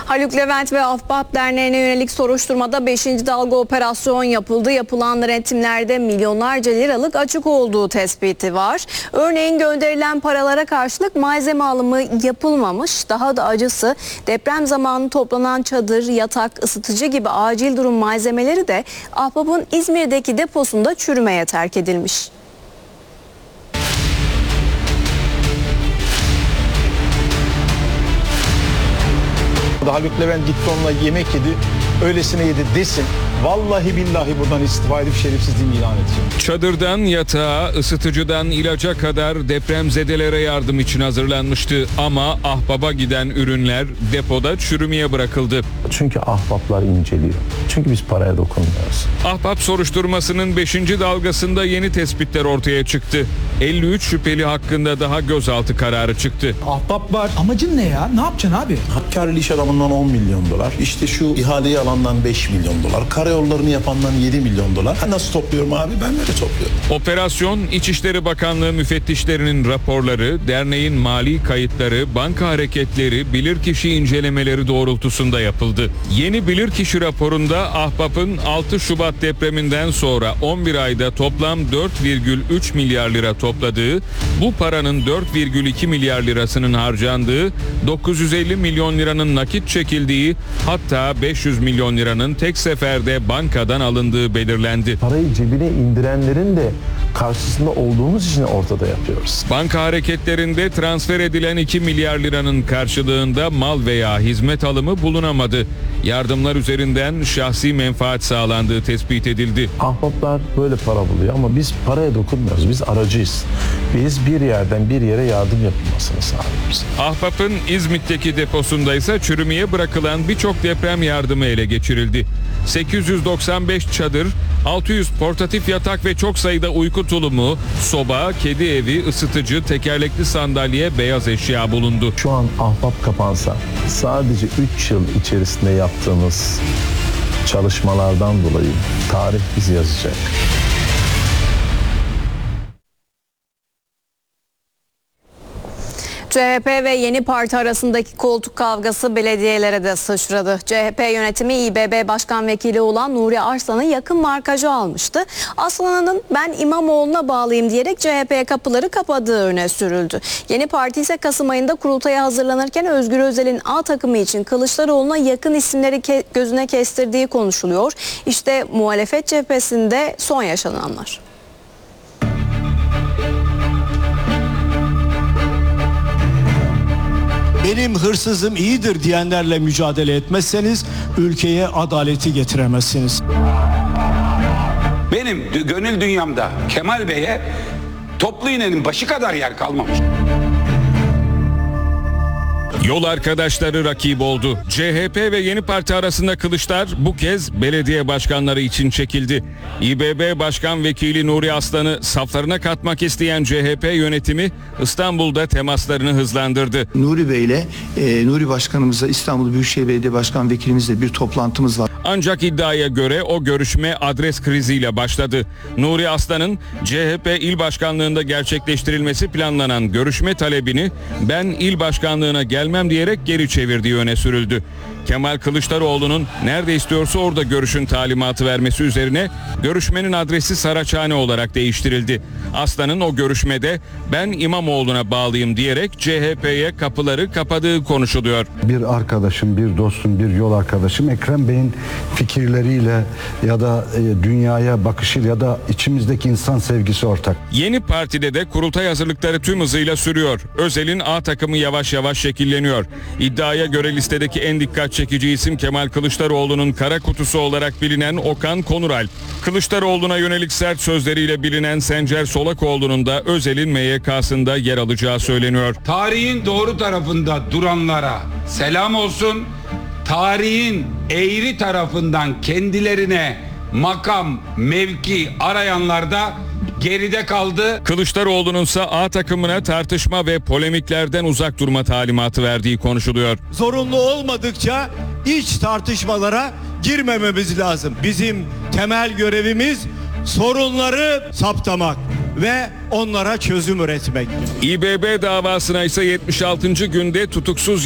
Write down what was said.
Haluk Levent ve Ahbap Derneği'ne yönelik soruşturmada 5. dalga operasyon yapıldı. Yapılan denetimlerde milyonlarca liralık açık olduğu tespiti var. Örneğin gönderilen paralara karşılık malzeme alımı yapılmamış. Daha da acısı deprem zamanı toplanan çadır, yatak, ısıtıcı gibi acil durum malzemeleri de Ahbap'ın İzmir'deki deposunda çürümeye terk edilmiş. Haluk Levent gitti onunla yemek yedi, öylesine yedi desin. Vallahi billahi buradan istifa edip şerefsizliğimi ilan edeceğim. Çadırdan yatağa, ısıtıcıdan ilaca kadar depremzedelere yardım için hazırlanmıştı. Ama Ahbap'a giden ürünler depoda çürümeye bırakıldı. Çünkü ahbaplar inceliyor. Çünkü biz paraya dokunmuyoruz. Ahbap soruşturmasının 5. dalgasında yeni tespitler ortaya çıktı. 53 şüpheli hakkında daha gözaltı kararı çıktı. Ahbap var. Amacın ne ya? Ne yapacaksın abi? Hakkari iş adamından 10 milyon dolar. İşte şu ihaleyi alandan 5 milyon dolar. Karayollarını yapandan 7 milyon dolar. Nasıl topluyorum abi? Ben böyle topluyorum. Operasyon, İçişleri Bakanlığı müfettişlerinin raporları, derneğin mali kayıtları, banka hareketleri, bilirkişi incelemeleri doğrultusunda yapıldı. Yeni bilirkişi raporunda Ahbap'ın 6 Şubat depreminden sonra 11 ayda toplam 4,3 milyar lira topladığı, bu paranın 4,2 milyar lirasının harcandığı, 950 milyon liranın nakit çekildiği, hatta 500 milyon liranın tek seferde bankadan alındığı belirlendi. Parayı cebine indirenlerin de karşısında olduğumuz için ortada yapıyoruz. Banka hareketlerinde transfer edilen 2 milyar liranın karşılığında mal veya hizmet alımı bulunamadı. Yardımlar üzerinden şahsi menfaat sağlandığı tespit edildi. Ahbaplar böyle para buluyor ama biz paraya dokunmuyoruz. Biz aracıyız. Biz bir yerden bir yere yardım yapılmasını sağlıyoruz. Ahbap'ın İzmit'teki deposunda ise çürümeye bırakılan birçok deprem yardımı ele geçirildi. 895 çadır, 600 portatif yatak ve çok sayıda uyku tulumu, soba, kedi evi, ısıtıcı, tekerlekli sandalye, beyaz eşya bulundu. Şu an ahbap kapansa sadece 3 yıl içerisinde yaptığımız çalışmalardan dolayı tarih bizi yazacak. CHP ve Yeni Parti arasındaki koltuk kavgası belediyelere de sıçradı. CHP yönetimi İBB Başkan Vekili olan Nuri Arslan'ı yakın markajı almıştı. Arslan'ın "ben İmamoğlu'na bağlıyım" diyerek CHP'ye kapıları kapadığı öne sürüldü. Yeni Parti ise Kasım ayında kurultaya hazırlanırken Özgür Özel'in A takımı için Kılıçdaroğlu'na yakın isimleri gözüne kestirdiği konuşuluyor. İşte muhalefet cephesinde son yaşananlar. Benim hırsızım iyidir diyenlerle mücadele etmezseniz ülkeye adaleti getiremezsiniz. Benim gönül dünyamda Kemal Bey'e toplu iğnenin başı kadar yer kalmamış. Yol arkadaşları rakip oldu. CHP ve Yeni Parti arasında kılıçlar bu kez belediye başkanları için çekildi. İBB Başkan Vekili Nuri Arslan'ı saflarına katmak isteyen CHP yönetimi İstanbul'da temaslarını hızlandırdı. Nuri Bey'le Nuri Başkanımızla İstanbul Büyükşehir Belediye Başkan Vekilimizle bir toplantımız var. Ancak iddiaya göre o görüşme adres kriziyle başladı. Nuri Arslan'ın CHP il başkanlığında gerçekleştirilmesi planlanan görüşme talebini "ben il başkanlığına gelmem" diyerek geri çevirdiği öne sürüldü. Kemal Kılıçdaroğlu'nun nerede istiyorsa orada görüşün talimatı vermesi üzerine görüşmenin adresi Saraçhane olarak değiştirildi. Arslan'ın o görüşmede "ben İmamoğlu'na bağlıyım" diyerek CHP'ye kapıları kapadığı konuşuluyor. Bir arkadaşım, bir dostum, bir yol arkadaşım Ekrem Bey'in fikirleriyle ya da dünyaya bakışıyla ya da içimizdeki insan sevgisi ortak. Yeni Parti'de de kurultay hazırlıkları tüm hızıyla sürüyor. Özel'in A takımı yavaş yavaş şekilleniyor. İddiaya göre listedeki en dikkat çekici isim Kemal Kılıçdaroğlu'nun kara kutusu olarak bilinen Okan Konuralp. Kılıçdaroğlu'na yönelik sert sözleriyle bilinen Sencer Solakoğlu'nun da Özel'in MYK'sında yer alacağı söyleniyor. Tarihin doğru tarafında duranlara selam olsun. Tarihin eğri tarafından kendilerine makam, mevki arayanlar da geride kaldı. Kılıçdaroğlu'nun ise A takımına tartışma ve polemiklerden uzak durma talimatı verdiği konuşuluyor. Zorunlu olmadıkça iç tartışmalara girmememiz lazım. Bizim temel görevimiz sorunları saptamak ve onlara çözüm üretmek. İBB davasına ise 76. günde tutuksuz